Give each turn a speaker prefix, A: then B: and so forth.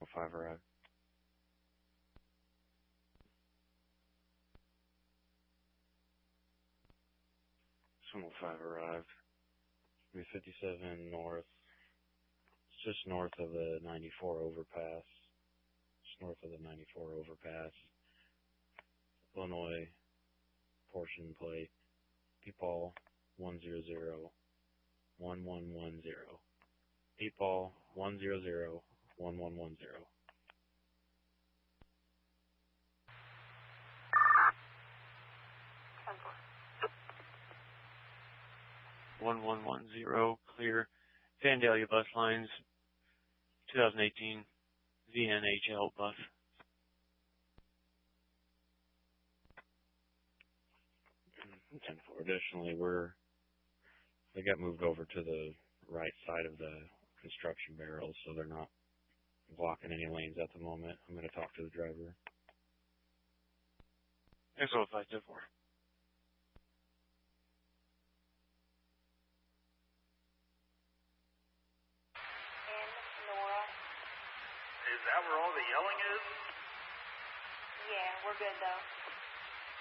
A: 5 arrived. 105 arrived. 357 north. It's just north of the 94 overpass. Just north of the 94 overpass. Illinois, portion plate, Peepaw 100 1110. Peepaw 100 1110. 1110, clear. Vandalia bus lines, 2018 VNHL bus. 10-4. Additionally, they got moved over to the right side of the construction barrels, so they're not blocking any lanes at the moment. I'm going to talk to the driver. XO 524.
B: Is that where all the yelling is?
C: Yeah, we're good though.